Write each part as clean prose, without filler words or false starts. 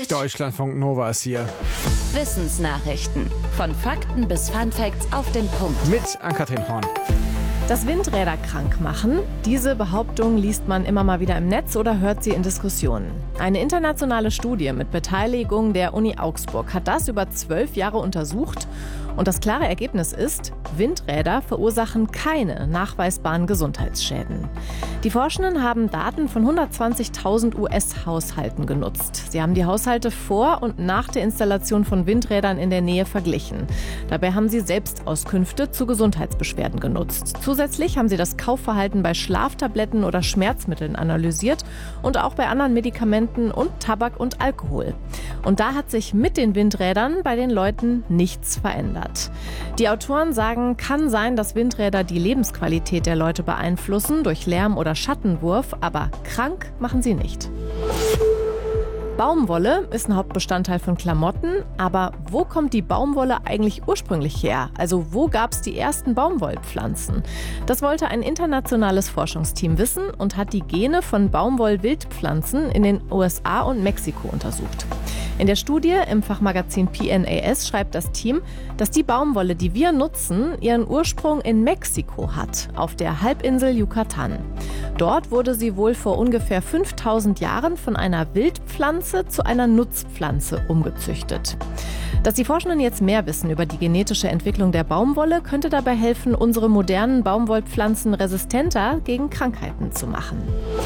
Deutschlandfunk Nova ist hier. Wissensnachrichten. Von Fakten bis Funfacts auf den Punkt. Mit Ann-Kathrin Horn. Dass Windräder krank machen, diese Behauptung liest man immer mal wieder im Netz oder hört sie in Diskussionen. Eine internationale Studie mit Beteiligung der Uni Augsburg hat das über 12 Jahre untersucht. Und das klare Ergebnis ist, Windräder verursachen keine nachweisbaren Gesundheitsschäden. Die Forschenden haben Daten von 120.000 US-Haushalten genutzt. Sie haben die Haushalte vor und nach der Installation von Windrädern in der Nähe verglichen. Dabei haben sie Selbstauskünfte zu Gesundheitsbeschwerden genutzt. Zusätzlich haben sie das Kaufverhalten bei Schlaftabletten oder Schmerzmitteln analysiert und auch bei anderen Medikamenten und Tabak und Alkohol. Und da hat sich mit den Windrädern bei den Leuten nichts verändert. Die Autoren sagen, kann sein, dass Windräder die Lebensqualität der Leute beeinflussen durch Lärm oder Schattenwurf, aber krank machen sie nicht. Baumwolle ist ein Hauptbestandteil von Klamotten, aber wo kommt die Baumwolle eigentlich ursprünglich her? Also wo gab es die ersten Baumwollpflanzen? Das wollte ein internationales Forschungsteam wissen und hat die Gene von Baumwollwildpflanzen in den USA und Mexiko untersucht. In der Studie im Fachmagazin PNAS schreibt das Team, dass die Baumwolle, die wir nutzen, ihren Ursprung in Mexiko hat, auf der Halbinsel Yucatan. Dort wurde sie wohl vor ungefähr 5000 Jahren von einer Wildpflanze zu einer Nutzpflanze umgezüchtet. Dass die Forschenden jetzt mehr wissen über die genetische Entwicklung der Baumwolle, könnte dabei helfen, unsere modernen Baumwollpflanzen resistenter gegen Krankheiten zu machen.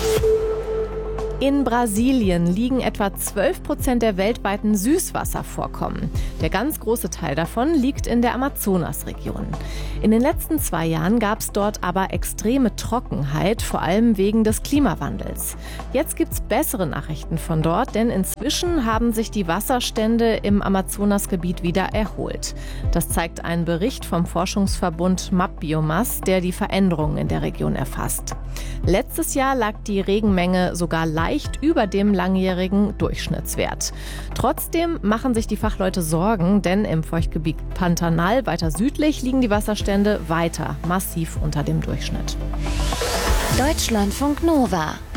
In Brasilien liegen etwa 12% der weltweiten Süßwasservorkommen. Der ganz große Teil davon liegt in der Amazonasregion. In den letzten 2 Jahren gab es dort aber extreme Trockenheit, vor allem wegen des Klimawandels. Jetzt gibt es bessere Nachrichten von dort, denn inzwischen haben sich die Wasserstände im Amazonasgebiet wieder erholt. Das zeigt ein Bericht vom Forschungsverbund MapBiomas, der die Veränderungen in der Region erfasst. Letztes Jahr lag die Regenmenge sogar leicht über dem langjährigen Durchschnittswert. Trotzdem machen sich die Fachleute Sorgen, denn im Feuchtgebiet Pantanal weiter südlich liegen die Wasserstände weiter massiv unter dem Durchschnitt. Deutschlandfunk Nova.